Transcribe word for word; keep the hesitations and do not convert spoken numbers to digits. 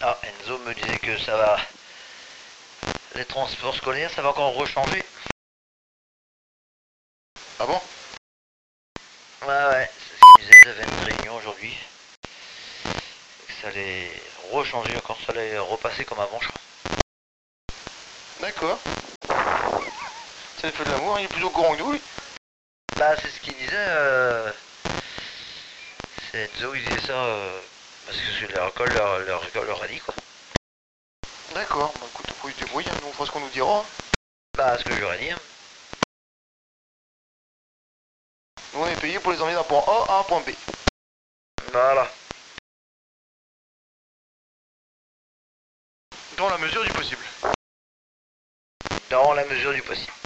Ah, Enzo me disait que ça va. Les transports scolaires, ça va encore rechanger. Ah bon? Ouais, ouais, c'est ce qu'il disait, ils avaient une réunion aujourd'hui. Que ça allait rechanger encore, ça allait repasser comme avant, je crois. D'accord. Ça lui fait de l'amour, il est plus au courant que nous, lui. Bah, c'est ce qu'il disait. Euh... C'est Enzo, il disait ça euh... parce que leur école leur, leur, école leur a dit, quoi. D'accord, bah écoute, faut se débrouiller, hein, nous on fera ce qu'on nous dira. Hein. Bah, ce que j'aurais dit. Hein. Nous on est payé pour les emmener d'un point A à un point B. Voilà. Dans la mesure du possible. Dans la mesure du possible.